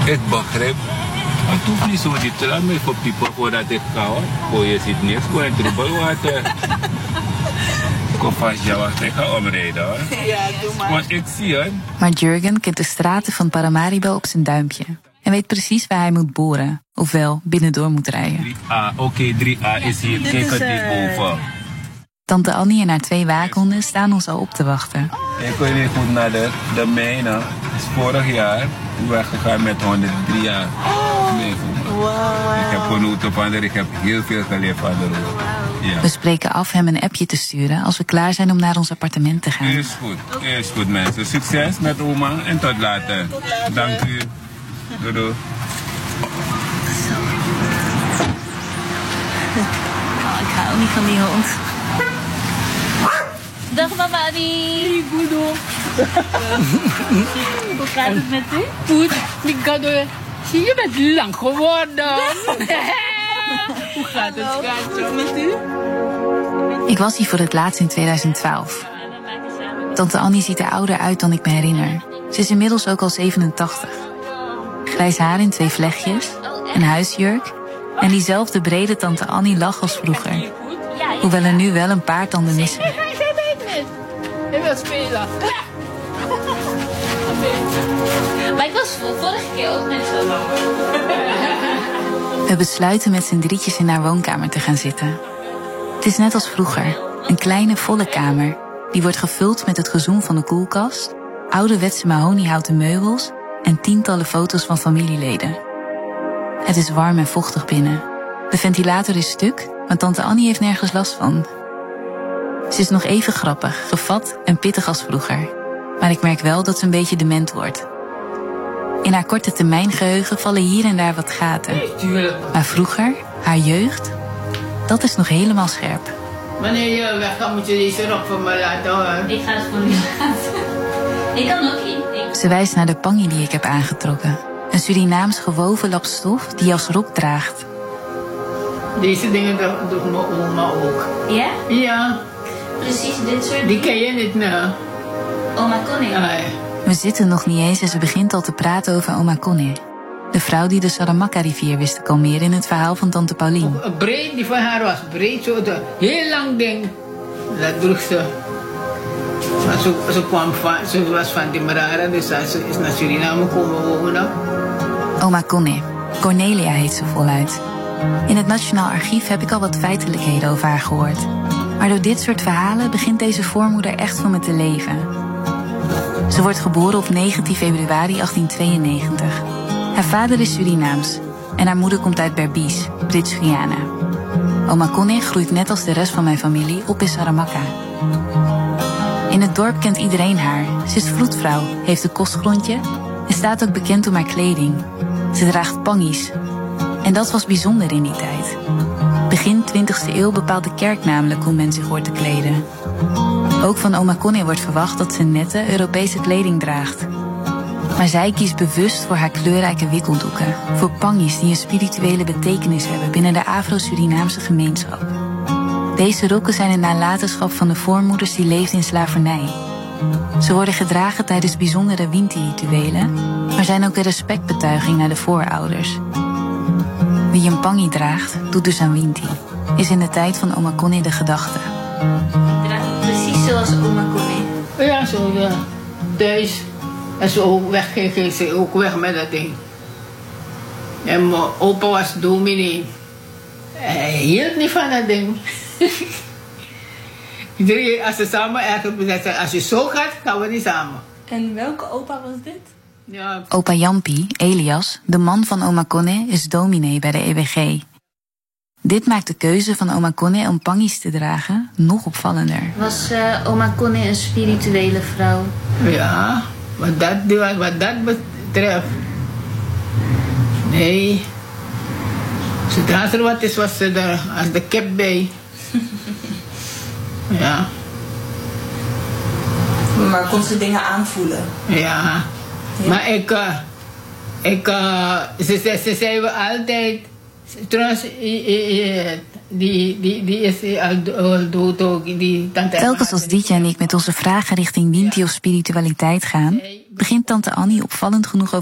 Ik begrijp. Het hoeft niet zo diep te laten, maar voor piepen voordat ik ga. Voor je ziet niks, voor een druppel water. Ik kom vast, ja, wacht, ik ga omrijden hoor. Ja, doe maar. Want ik zie het. Maar Jurgen kent de straten van Paramaribo op zijn duimpje. En weet precies waar hij moet boren. Ofwel binnendoor moet rijden. 3A, oké, 3A is hier. Kijk het hierboven. Tante Annie en haar 2 waakhonden staan ons al op te wachten. Ik wil weer goed naar de mijne. Dus vorig jaar weggegaan met 103 jaar. Wow. Ik heb genoten van haar. Ik heb heel veel geleerd van haar. Ja. We spreken af hem een appje te sturen als we klaar zijn om naar ons appartement te gaan. Is goed mensen. Succes met oma en tot later. Dank u. Doei doei. Oh, ik hou niet van die hond. Dag mama Annie. Goed hoor. Hoe gaat het met u? Goed. Ik ga door. Zie je, bent lang geworden. Hoe gaat het, schatje? Met u? Ik was hier voor het laatst in 2012. Tante Annie ziet er ouder uit dan ik me herinner. Ze is inmiddels ook al 87. Grijs haar in 2 vlechtjes, een huisjurk en diezelfde brede tante Annie lach als vroeger. Hoewel er nu wel een paar tanden missen. Ik wil spelen. Maar ik was vorige keer ook net zo lang. We besluiten met z'n drietjes in haar woonkamer te gaan zitten. Het is net als vroeger, een kleine volle kamer. Die wordt gevuld met het gezoem van de koelkast, ouderwetse mahoniehouten meubels en tientallen foto's van familieleden. Het is warm en vochtig binnen. De ventilator is stuk, maar tante Annie heeft nergens last van. Ze is nog even grappig, gevat en pittig als vroeger. Maar ik merk wel dat ze een beetje dement wordt. In haar korte termijngeheugen vallen hier en daar wat gaten. Maar vroeger, haar jeugd, dat is nog helemaal scherp. Wanneer je weggaat, moet je deze rok van me laten horen. Ik ga het voor u laten. Ik kan ook in. Ze wijst naar de pangie die ik heb aangetrokken. Een Surinaams gewoven lap stof die je als rok draagt. Deze dingen doet mijn oma ook. Ja? Ja, Precies dit soort. die ken je niet, nou. Oma Connie. Ai. We zitten nog niet eens en ze begint al te praten over oma Connie. De vrouw die de Saramacca-rivier wist te kalmeren in het verhaal van tante Paulien. Breed, die van haar was breed, zo heel lang ding. Dat droeg ze. Maar ze was van Demerara, dus ze is naar Suriname komen wonen. Oma Connie. Cornelia heet ze voluit. In het Nationaal Archief heb ik al wat feitelijkheden over haar gehoord. Maar door dit soort verhalen begint deze voormoeder echt voor me te leven. Ze wordt geboren op 19 februari 1892. Haar vader is Surinaams en haar moeder komt uit Berbice, Brits-Guyana. Oma Connie groeit net als de rest van mijn familie op in Saramacca. In het dorp kent iedereen haar. Ze is vroedvrouw, heeft een kostgrondje en staat ook bekend om haar kleding. Ze draagt pangies. En dat was bijzonder in die tijd. Begin 20e eeuw bepaalt de kerk namelijk hoe men zich hoort te kleden. Ook van oma Connie wordt verwacht dat ze nette Europese kleding draagt. Maar zij kiest bewust voor haar kleurrijke wikkeldoeken. Voor pangies die een spirituele betekenis hebben binnen de Afro-Surinaamse gemeenschap. Deze rokken zijn een nalatenschap van de voormoeders die leefden in slavernij. Ze worden gedragen tijdens bijzondere winti-rituelen, maar zijn ook een respectbetuiging naar de voorouders. Wie een pangi draagt, doet dus aan winti. Is in de tijd van oma Connie de gedachte. Precies zoals oma Connie. Ja, zo ja. Thuis. En zo wegging, ging ze ook weg met dat ding. En mijn opa was dominee. Hij hield niet van dat ding. Als ze samen ergens zeggen, als je zo gaat, gaan we niet samen. En welke opa was dit? Ja. Opa Jampie, Elias, de man van oma Connie, is dominee bij de EWG. Dit maakt de keuze van oma Connie om pangies te dragen nog opvallender. Was oma Connie een spirituele vrouw? Ja, wat dat betreft. Nee. Zodra er wat is, was ze er als de kip bij. Ja. Maar kon ze dingen aanvoelen? Ja. Maar ze zei we altijd. Trouwens, die is al dood ook. Die tante Telkens als Dietje en ik met onze vragen richting winti of spiritualiteit gaan, begint tante Annie opvallend genoeg